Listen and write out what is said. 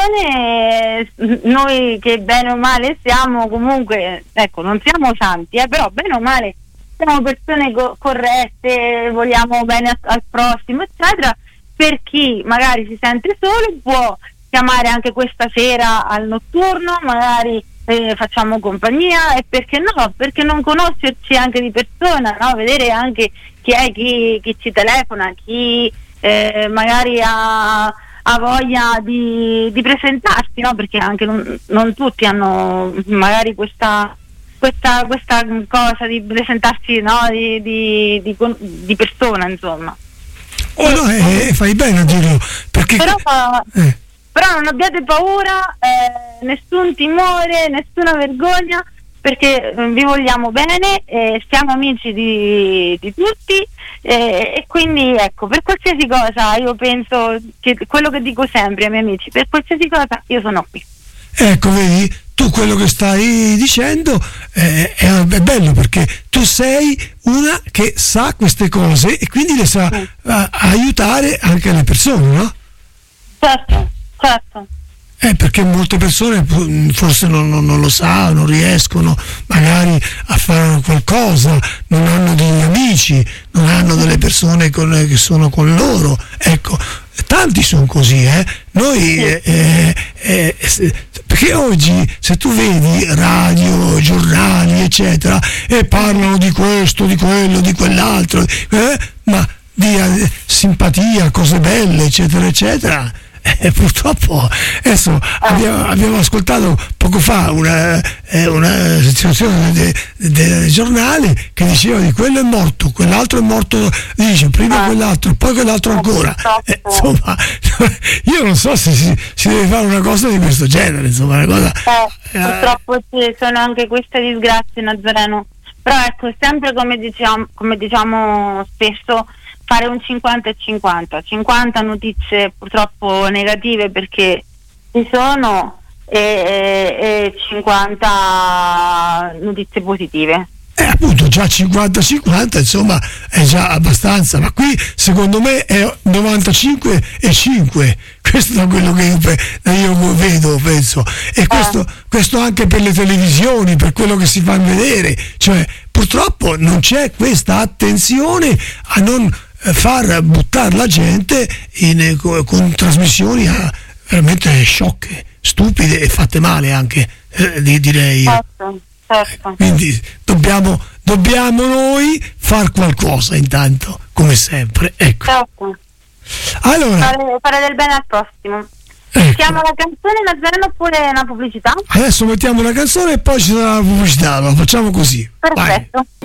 persone, noi che bene o male siamo comunque, ecco, non siamo santi, però bene o male siamo persone corrette, vogliamo bene al prossimo, eccetera. Per chi magari si sente solo può chiamare anche questa sera al notturno, magari facciamo compagnia, e perché no? Perché non conoscerci anche di persona, no? Vedere anche chi è, chi ci telefona, chi magari ha voglia di presentarsi, no? Perché anche non tutti hanno magari questa cosa di presentarsi, no? di persona, insomma. Fai bene a dirlo, perché però non abbiate paura, nessun timore, nessuna vergogna, perché vi vogliamo bene, siamo amici di tutti, e quindi ecco, per qualsiasi cosa io penso che quello che dico sempre ai miei amici, per qualsiasi cosa io sono qui. Ecco, vedi, tu quello che stai dicendo è bello, perché tu sei una che sa queste cose e quindi le sa aiutare anche le persone, no? Certo. Perché molte persone forse non lo sanno, non riescono magari a fare qualcosa, non hanno degli amici, non hanno delle persone che sono con loro. Ecco, tanti sono così, Noi perché oggi, se tu vedi radio, giornali, eccetera, e parlano di questo, di quello, di quell'altro, ma di simpatia, cose belle, eccetera, eccetera. Purtroppo adesso abbiamo ascoltato poco fa una situazione del giornale che diceva di quello è morto, quell'altro è morto, dice prima quell'altro, poi quell'altro ancora. Insomma, io non so se si deve fare una cosa di questo genere, insomma, una cosa. Purtroppo ci sono anche queste disgrazie, Nazareno. Però ecco, sempre come diciamo spesso, fare un 50 e 50 notizie purtroppo negative, perché ci sono, e 50 notizie positive. Appunto, già 50-50, insomma, è già abbastanza, ma qui secondo me è 95 e 5, questo è quello che io vedo, penso, e questo anche per le televisioni, per quello che si fa vedere, cioè purtroppo non c'è questa attenzione a non far buttare la gente con trasmissioni veramente sciocche, stupide e fatte male anche, direi. Certo. Quindi dobbiamo noi far qualcosa intanto, come sempre, ecco. Certo. Allora, fare del bene al prossimo. Ecco. Mettiamo la canzone, Nazareno, oppure una pubblicità? Adesso mettiamo una canzone e poi ci sarà la pubblicità, lo facciamo così. Perfetto. Vai.